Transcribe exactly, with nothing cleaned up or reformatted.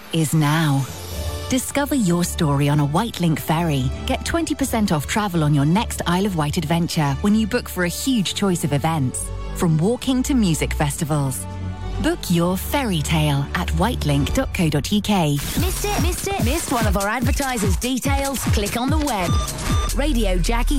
is now. Discover your story on a Whitelink ferry. Get twenty percent off travel on your next Isle of Wight adventure when you book for a huge choice of events, from walking to music festivals. Book your fairy tale at whitelink dot co dot uk. Missed it? Missed it? Missed one of our advertisers' details? Click on the web. Radio Jackie